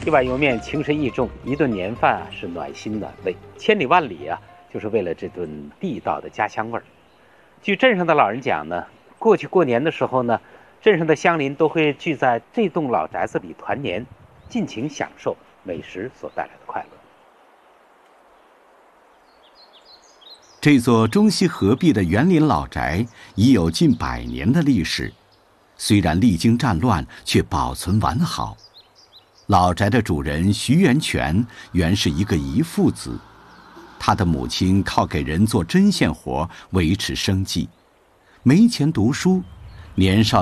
一碗油面情深意重，一顿年饭啊是暖心暖胃，千里万里啊就是为了这顿地道的家乡味儿。据镇上的老人讲呢，过去过年的时候呢，镇上的乡邻都会聚在这栋老宅子里团年，尽情享受美食所带来的快乐。 这座中西合璧的园林老宅已有近100年的历史，虽然历经战乱，却保存完好。老宅的主人徐元全原是一个遗腹子，他的母亲靠给人做针线活维持生计，没钱读书，年少